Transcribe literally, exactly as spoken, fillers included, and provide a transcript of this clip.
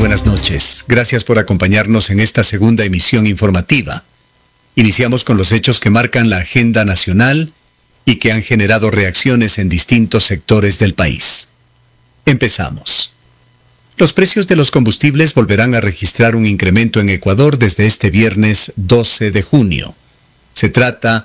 buenas noches. Gracias por acompañarnos en esta segunda emisión informativa. Iniciamos con los hechos que marcan la agenda nacional y que han generado reacciones en distintos sectores del país. Empezamos. Los precios de los combustibles volverán a registrar un incremento en Ecuador desde este viernes doce de junio. Se trata